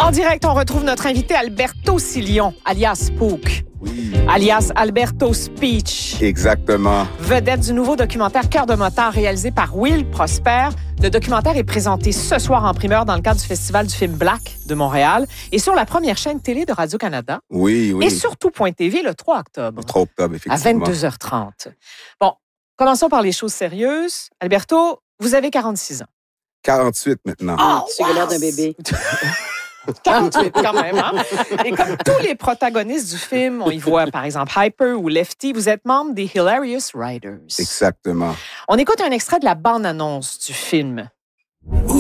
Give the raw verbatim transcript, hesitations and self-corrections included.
En direct, on retrouve notre invité Alberto Sillon, alias Spook, Oui. alias Alberto Speech. Exactement. Vedette du nouveau documentaire Cœur de motard réalisé par Will Prosper. Le documentaire est présenté ce soir en primeur dans le cadre du Festival du film Black de Montréal et sur la première chaîne télé de Radio-Canada. Oui, oui. Et sur tout point T V le trois octobre. Le trois octobre, À effectivement. vingt-deux heures trente. Bon, commençons par les choses sérieuses. Alberto, vous avez quarante-six ans. quarante-huit maintenant. Ah, Tu as l'air d'un bébé. quarante-huit quand même, hein? Et comme tous les protagonistes du film, on y voit par exemple Hyper ou Lefty, vous êtes membre des Hilarious Riders. Exactement. On écoute un extrait de la bande-annonce du film.